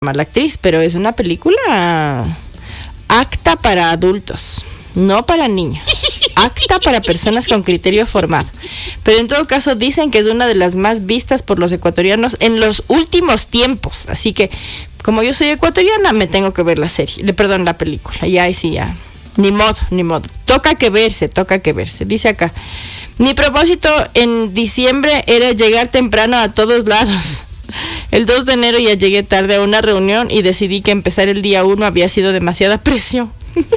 mala actriz, pero es una película apta para adultos, no para niños, apta para personas con criterio formado. Pero en todo caso dicen que es una de las más vistas por los ecuatorianos en los últimos tiempos. Así que, como yo soy ecuatoriana, me tengo que ver la película. Y ahí sí, ya. Ni modo. Toca que verse. Dice acá, mi propósito en diciembre era llegar temprano a todos lados. El 2 de enero ya llegué tarde a una reunión y decidí que empezar el día 1 había sido demasiada presión.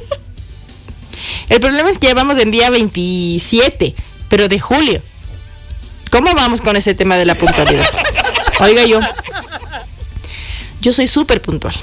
El problema es que ya vamos en día 27, pero de julio. ¿Cómo vamos con ese tema de la puntualidad? Oiga, yo soy súper puntual.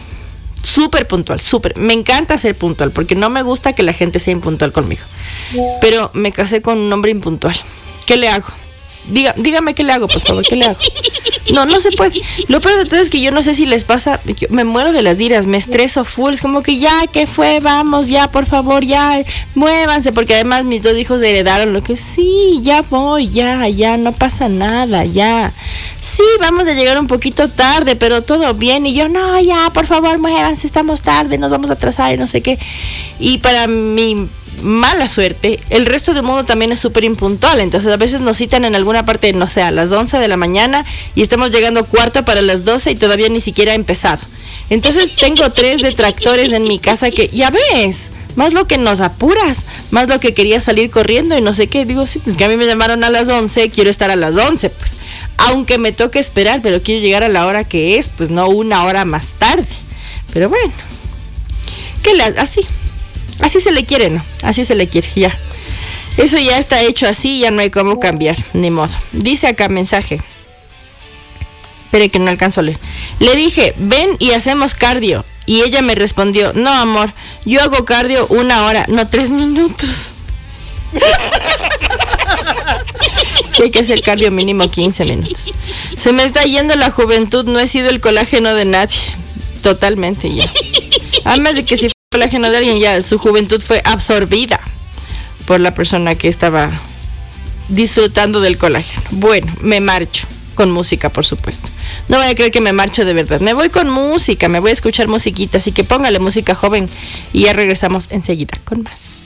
Me encanta ser puntual, porque no me gusta que la gente sea impuntual conmigo. Pero me casé con un hombre impuntual. ¿Qué le hago? Dígame qué le hago, por favor, ¿qué le hago? No se puede. Lo peor de todo es que yo no sé si les pasa, yo me muero de las iras, me estreso full, es como que ya, ¿qué fue? Vamos, ya, por favor, ya, muévanse, porque además mis 2 hijos heredaron lo que sí, ya voy, ya, no pasa nada, ya. Sí, vamos a llegar un poquito tarde, pero todo bien, y yo, no, ya, por favor, muévanse, estamos tarde, nos vamos a atrasar y no sé qué. Y para mi mala suerte, el resto del mundo también es súper impuntual, entonces a veces nos citan en alguna parte, no sé, a las 11 de la mañana y estamos llegando cuarto para las 12 y todavía ni siquiera ha empezado. Entonces tengo 3 detractores en mi casa que, ya ves, más lo que nos apuras, más lo que quería salir corriendo y no sé qué. Digo, sí, pues que a mí me llamaron a las 11, quiero estar a las 11, pues, aunque me toque esperar, pero quiero llegar a la hora que es, pues no una hora más tarde. Pero bueno, así se le quiere, ¿no? Así se le quiere, ya. Eso ya está hecho así, ya no hay cómo cambiar, ni modo. Dice acá mensaje. Espere que no alcanzo a leer. Le dije, ven y hacemos cardio. Y ella me respondió, no amor, yo hago cardio 1 hora, no 3 minutos. Es que hay que hacer cardio mínimo 15 minutos. Se me está yendo la juventud, no he sido el colágeno de nadie. Totalmente ya. Además de que si colágeno de alguien, ya su juventud fue absorbida por la persona que estaba disfrutando del colágeno. Bueno, me marcho con música, por supuesto. No voy a creer que me marcho de verdad. Me voy con música, me voy a escuchar musiquita, así que póngale música joven y ya regresamos enseguida con más.